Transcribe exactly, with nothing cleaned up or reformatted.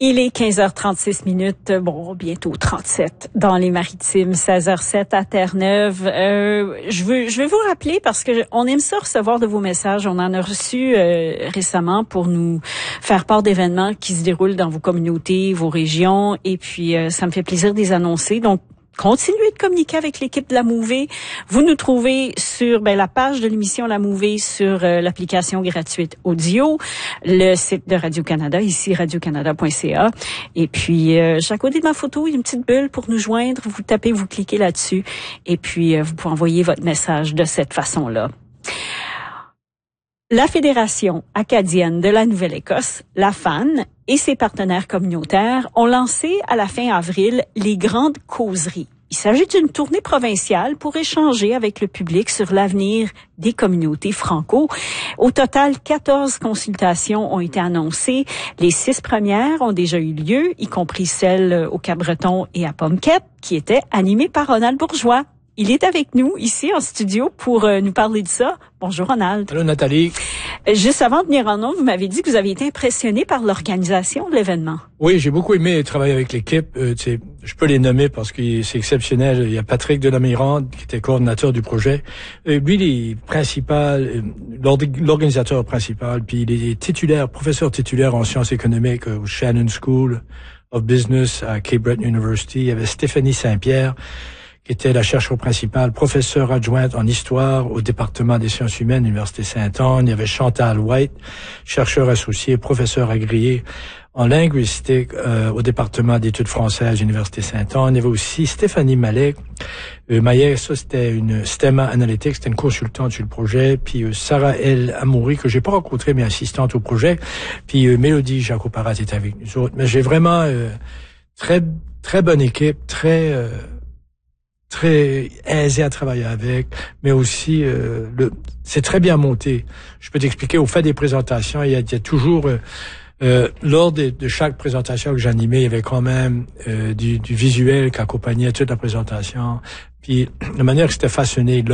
Il est quinze heures trente-six minutes, bon, bientôt trente-sept dans les Maritimes, seize heures sept à Terre-Neuve. Euh, je veux, je vais vous rappeler parce que on aime ça recevoir de vos messages. On en a reçu euh, récemment pour nous faire part d'événements qui se déroulent dans vos communautés, vos régions, et puis euh, ça me fait plaisir de les annoncer. Donc, continuez de communiquer avec l'équipe de La Mouvée. Vous nous trouvez sur ben, la page de l'émission La Mouvée sur euh, l'application gratuite audio, le site de Radio-Canada, ici radio canada point c a. Et puis, euh, à côté de ma photo, il y a une petite bulle pour nous joindre. Vous tapez, vous cliquez là-dessus. Et puis, euh, vous pouvez envoyer votre message de cette façon-là. La Fédération acadienne de la Nouvelle-Écosse, la F A N, et ses partenaires communautaires ont lancé à la fin avril les Grandes Causeries. Il s'agit d'une tournée provinciale pour échanger avec le public sur l'avenir des communautés franco. Au total, quatorze consultations ont été annoncées. Les six premières ont déjà eu lieu, y compris celle au Cap-Breton et à Pomquette, qui étaient animées par Ronald Bourgeois. Il est avec nous ici en studio pour euh, nous parler de ça. Bonjour Ronald. Allô Nathalie. Euh, juste avant de venir en nom, vous m'avez dit que vous avez été impressionné par l'organisation de l'événement. Oui, j'ai beaucoup aimé travailler avec l'équipe. Euh, tu sais, je peux les nommer parce que c'est exceptionnel. Il y a Patrick Delamirande qui était coordinateur du projet. Euh, lui, il est principal, euh, l'organisateur principal, puis il est titulaire, professeur titulaire en sciences économiques au Shannon School of Business à Cape Breton University. Il y avait Stéphanie Saint-Pierre, qui était la chercheure principale, professeure adjointe en histoire au département des sciences humaines, l'Université Sainte-Anne. Il y avait Chantal White, chercheur associé, professeur agréé en linguistique euh, au département d'études françaises, l'Université Sainte-Anne. Il y avait aussi Stéphanie Malek. Euh, Maillet, ça c'était une Stemma Analytics, c'était une consultante sur le projet. Puis euh, Sarah El Amouri, que j'ai pas rencontrée, mais assistante au projet. Puis euh, Mélodie Jacoparat était avec nous autres. Mais j'ai vraiment euh, très très bonne équipe, très euh, très aisé à travailler avec, mais aussi euh, le c'est très bien monté. Je peux t'expliquer, au fait des présentations, il y a, il y a toujours euh, euh, lors de, de chaque présentation que j'animais, il y avait quand même euh, du, du visuel qui accompagnait toute la présentation. Puis la manière que c'était façonné,